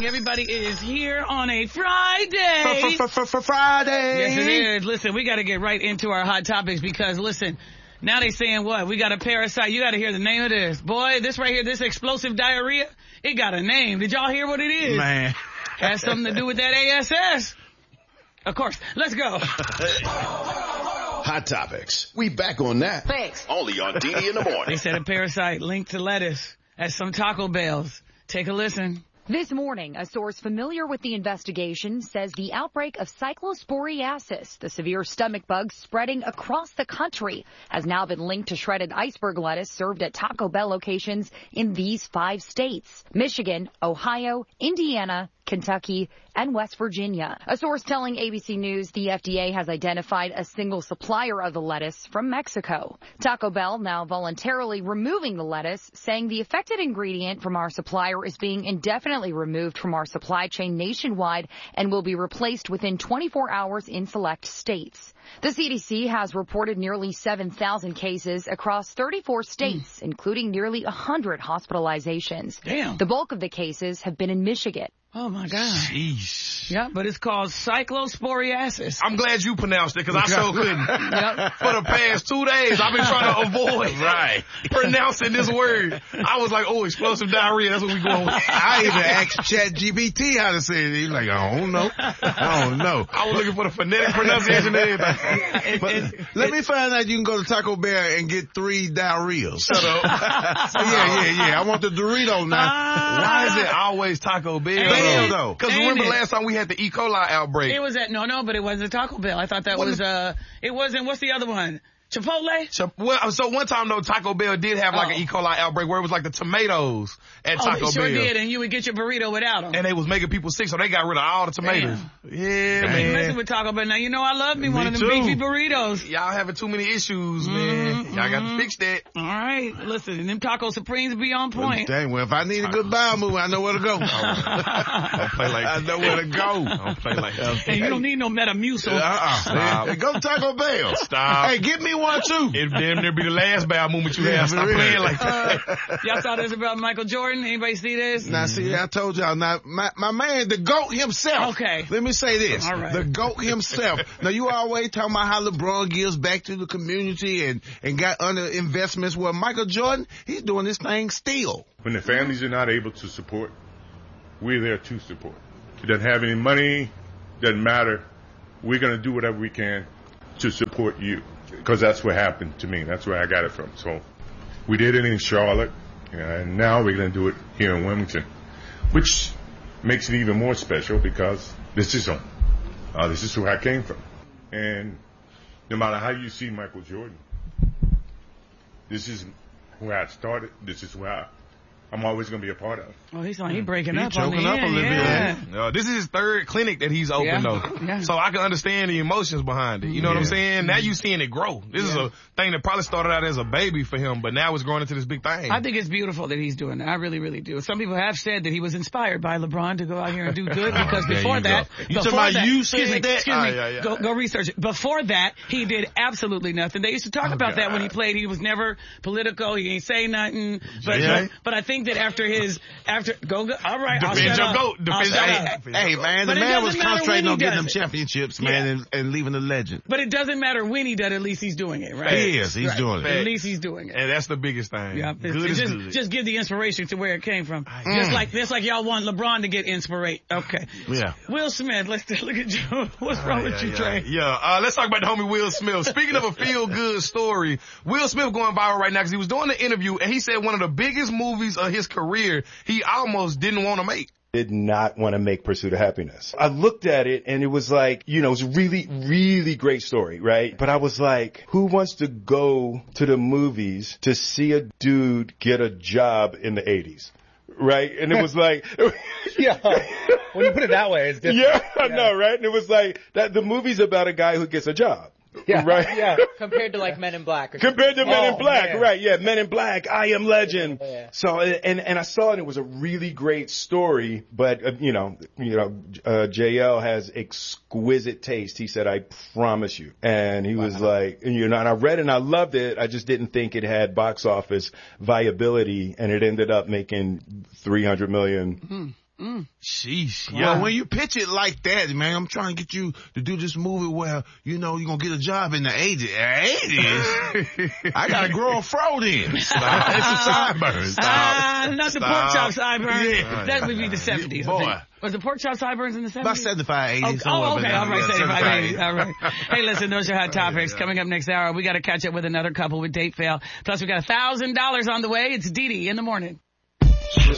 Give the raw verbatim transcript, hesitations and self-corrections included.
morning, everybody. It is here on a Friday. Friday. Yes, it is. Listen, we got to get right into our hot topics because, listen, now they saying what? We got a parasite. You got to hear the name of this. Boy, this right here, this explosive diarrhea, it got a name. Did y'all hear what it is? Man. Has something to do with that A S S. Of course. Let's go. Hot Topics. We back on that. Thanks. Only on D D in the morning. They said a parasite linked to lettuce at some Taco Bells. Take a listen. This morning, a source familiar with the investigation says the outbreak of cyclosporiasis, the severe stomach bug spreading across the country, has now been linked to shredded iceberg lettuce served at Taco Bell locations in these five states: Michigan, Ohio, Indiana, Kentucky, and West Virginia. A source telling A B C News the F D A has identified a single supplier of the lettuce from Mexico. Taco Bell now voluntarily removing the lettuce, saying the affected ingredient from our supplier is being indefinitely removed from our supply chain nationwide and will be replaced within twenty-four hours in select states. The C D C has reported nearly seven thousand cases across thirty-four states, mm. including nearly one hundred hospitalizations. Damn. The bulk of the cases have been in Michigan. Oh, my God. Jeez. Yeah, but it's called cyclosporiasis. I'm glad you pronounced it because I so couldn't. Yep. For the past two days, I've been trying to avoid right. pronouncing this word. I was like, oh, explosive diarrhea. That's what we going with. I even asked ChatGPT how to say it. He's like, I don't know. I don't know. I was looking for the phonetic pronunciation of everything. But It's, let it's, me find out you can go to Taco Bell and get three diarrheas. Shut up. yeah, yeah, yeah. I want the Dorito now. Ah. Why is it always Taco Bell? Bell, though. Because Ain't remember it? last time we had the E. coli outbreak. It was at, no, no, but it wasn't Taco Bell. I thought that What was, is- uh, it wasn't, what's the other one? Chipotle? So, well, so one time though, Taco Bell did have like Oh. an E. coli outbreak where it was like the tomatoes at Oh, Taco they sure Bell. did, and you would get your burrito without them. And they was making people sick, so they got rid of all the tomatoes. Yeah, I ain't messing man. with Taco Bell. Now, you know I love me, Me one of them too. beefy burritos. Y'all having too many issues, man. Mm-hmm. Y'all got to fix that. All right, listen, and them Taco Supremes be on point. Dang, well, if I need a good bowel movement, I know where to go. Don't play like I know where to go. Don't play like that. And you don't need no Metamucil. Uh-uh. Stop. Hey, go to Taco Bell. Stop. Hey, get me one too. It damn near be the last bowel movement you Yeah, have. for Stop real. playing like Uh, that. y'all saw this about Michael Jordan? Anybody see this? Now, see, I told y'all, now, my, my man, the GOAT himself. Okay. Let me say this. All right. The GOAT himself. Now, you always talking about how LeBron gives back to the community and, and got under investments. Well, Michael Jordan, he's doing this thing still. When the families are not able to support, we're there to support. It doesn't have any money, doesn't matter. We're going to do whatever we can to support you, because that's what happened to me. That's where I got it from. So we did it in Charlotte, and now we're going to do it here in Wilmington, which makes it even more special because this is home. Uh, this is who I came from. And no matter how you see Michael Jordan, this is where I started. This is where I, I'm always going to be a part of. Oh, he's like, he breaking He up on choking the up a end, little bit, yeah. ain't Uh, this is his third clinic that he's opened Yeah. though. Yeah. So I can understand the emotions behind it. You know what I'm Yeah. saying? Now you seeing it grow. This is Yeah. a thing that probably started out as a baby for him, but now it's growing into this big thing. I think it's beautiful that he's doing that. I really, really do. Some people have said that he was inspired by LeBron to go out here and do good because There before you go. that, You before talking about that, you excuse said me, that? excuse Ah, me, yeah, yeah. Go, go research it. Before that, he did absolutely nothing. They used to talk about that when he played. He was never political. He ain't say nothing. But Yeah. but, but I think that after his after go, go all right, I'll Defend shut your up. goat. I'll Defend shut your- up. Hey, hey, man, But the it man was doesn't matter concentrating when on he getting them does it. championships, man, Yeah. and, and leaving a legend. But it doesn't matter when he does it. At least he's doing it, right? He is. He's Right. doing it. At least he's doing it. And that's the biggest thing. Yeah, Good it's- is just, good. just give the inspiration to where it came from. Mm. Just like just like y'all want LeBron to get inspiration. Okay. Yeah. Will Smith, let's look at you. What's wrong with you, yeah, Trey? Yeah, uh, let's talk about the homie Will Smith. Speaking of a feel-good story, Will Smith going viral right now because he was doing the interview and he said one of the biggest movies of his career he almost didn't want to make. Did not want to make Pursuit of Happiness. I looked at it and it was like, you know, it was a really, really great story, right? But I was like, who wants to go to the movies to see a dude get a job in the eighties? Right? And it was like, Yeah. When you put it that way, it's different. yeah, I know, right? And it was like that the movie's about a guy who gets a job. Yeah. Right? Yeah. Compared to like Men in Black or Compared to Men Oh, in Black, man. right? Yeah, Men in Black, I Am Legend. Yeah. So, and and I saw it. It was a really great story, but uh, you know, you know, uh, J L has exquisite taste. He said, "I promise you," and he was like, you know, and I read it and I loved it. I just didn't think it had box office viability, and it ended up making three hundred million. Mm. Sheesh. Wow. Well, when you pitch it like that, man, I'm trying to get you to do this movie where, you know, you're going to get a job in the eighties. eighties? I got to grow a fro then. Stop. It's a sideburn. Stop. Ah, not the Stop. pork chop sideburns. Yeah. That would be the seventies. Boy. I think. Was the pork chop sideburns in the seventies? About seventy-five, eighty. Oh, oh okay. All right, Yeah, seventy-five, eighty. All right. Hey, listen, those are Hot Topics. Coming up next hour, we got to catch up with another couple with date fail. Plus, we got a thousand dollars on the way. It's Dee Dee in the morning.